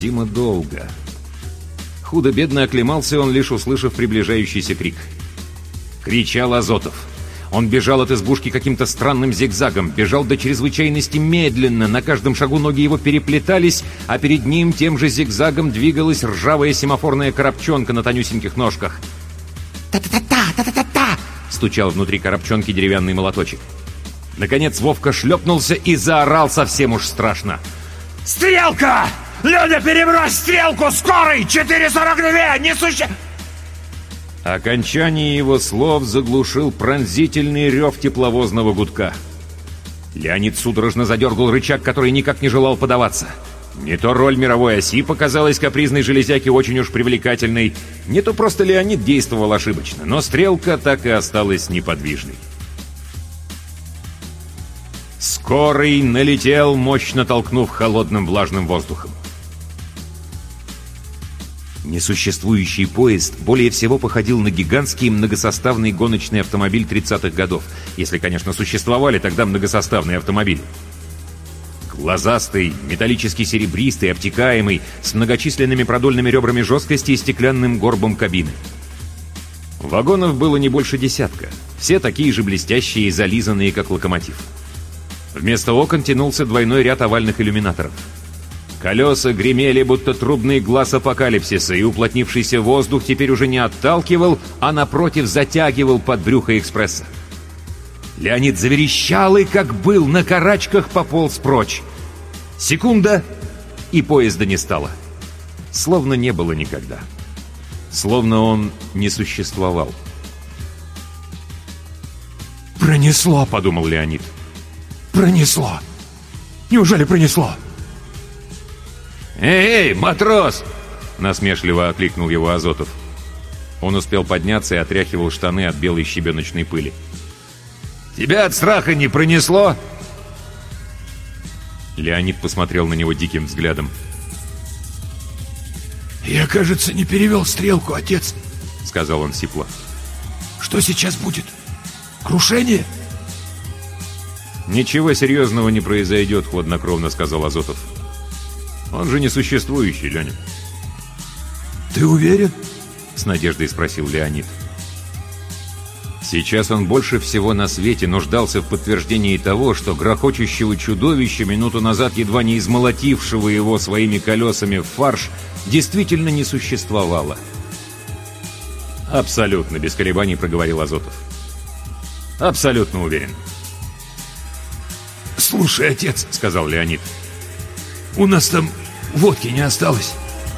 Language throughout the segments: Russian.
Дима долго. Худо-бедно оклемался он, лишь услышав приближающийся крик. Кричал Азотов. Он бежал от избушки каким-то странным зигзагом, бежал до чрезвычайности медленно, на каждом шагу ноги его переплетались, а перед ним тем же зигзагом двигалась ржавая семафорная коробчонка на тонюсеньких ножках. «Та-та-та-та! Та-та-та-та!» — стучал внутри коробчонки деревянный молоточек. Наконец Вовка шлепнулся и заорал совсем уж страшно. «Стрелка! Леня, перебрось стрелку! Скорый! 4:42! Несуще...» Окончание его слов заглушил пронзительный рев тепловозного гудка. Леонид судорожно задергал рычаг, который никак не желал подаваться. Не то роль мировой оси показалась капризной железяке очень уж привлекательной, не то просто Леонид действовал ошибочно, но стрелка так и осталась неподвижной. Скорый налетел, мощно толкнув холодным влажным воздухом. Несуществующий поезд более всего походил на гигантский многосоставный гоночный автомобиль 30-х годов, если, конечно, существовали тогда многосоставные автомобили. Глазастый, металлически серебристый, обтекаемый, с многочисленными продольными ребрами жесткости и стеклянным горбом кабины. Вагонов было не больше десятка, все такие же блестящие и зализанные, как локомотив. Вместо окон тянулся двойной ряд овальных иллюминаторов. Колеса гремели, будто трубный глаз апокалипсиса, и уплотнившийся воздух теперь уже не отталкивал, а напротив затягивал под брюхо экспресса. Леонид заверещал и, как был, на карачках пополз прочь. Секунда, и поезда не стало. Словно не было никогда. Словно он не существовал. «Пронесло», — подумал Леонид. «Пронесло! Неужели пронесло?» «Эй, матрос!» — насмешливо окликнул его Азотов. Он успел подняться и отряхивал штаны от белой щебеночной пыли. «Тебя от страха не пронесло?» Леонид посмотрел на него диким взглядом. «Я, кажется, не перевел стрелку, отец», — сказал он сипло. «Что сейчас будет? Крушение?» «Ничего серьезного не произойдет», — хладнокровно сказал Азотов. «Он же несуществующий, Леня». «Ты уверен?» — с надеждой спросил Леонид. Сейчас он больше всего на свете нуждался в подтверждении того, что грохочущего чудовища, минуту назад едва не измолотившего его своими колесами в фарш, действительно не существовало. «Абсолютно», — без колебаний проговорил Азотов. «Абсолютно уверен». «Слушай, отец», — сказал Леонид, — «у нас там водки не осталось».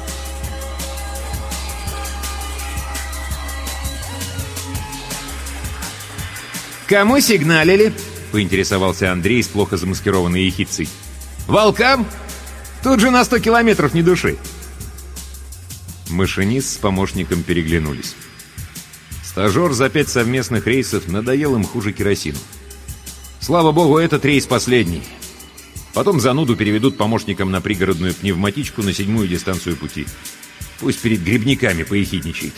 «Кому сигналили?» — поинтересовался Андрей с плохо замаскированной ехидцей. «Волкам? Тут же на 100 километров ни души». Машинист с помощником переглянулись. Стажер за 5 совместных рейсов надоел им хуже керосину. Слава богу, этот рейс последний. Потом зануду переведут помощникам на пригородную пневматичку на 7-ю дистанцию пути. Пусть перед грибниками поехидничает.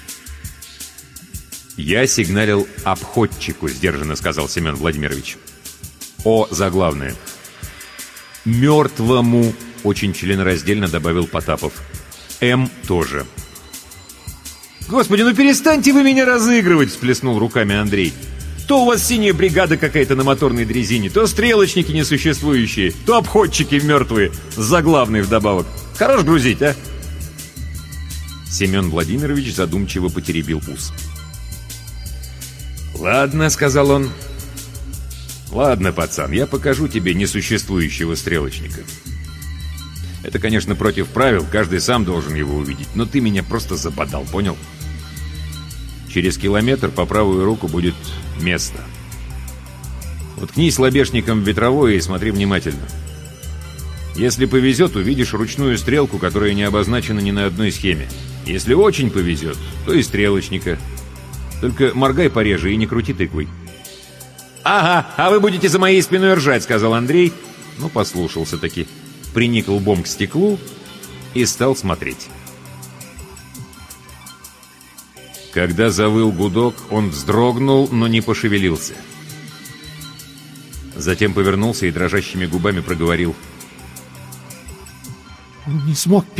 «Я сигналил обходчику», — сдержанно сказал Семен Владимирович. «О» заглавное. «Мертвому», — очень членораздельно добавил Потапов. «М» тоже. «Господи, ну перестаньте вы меня разыгрывать!» — всплеснул руками Андрей. «То у вас синяя бригада какая-то на моторной дрезине, то стрелочники несуществующие, то обходчики мертвые, заглавные вдобавок. Хорош грузить, а?» Семен Владимирович задумчиво потеребил ус. «Ладно», — сказал он. «Ладно, пацан, я покажу тебе несуществующего стрелочника. Это, конечно, против правил, каждый сам должен его увидеть, но ты меня просто забодал, понял? Через километр по правую руку будет место. Уткнись лобешником в ветровое и смотри внимательно. Если повезет, увидишь ручную стрелку, которая не обозначена ни на одной схеме. Если очень повезет, то и стрелочника. Только моргай пореже и не крути тыквой». «Ага, а вы будете за моей спиной ржать», — сказал Андрей. Ну, послушался-таки. Приник лбом к стеклу и стал смотреть. Когда завыл гудок, он вздрогнул, но не пошевелился. Затем повернулся и дрожащими губами проговорил: не смог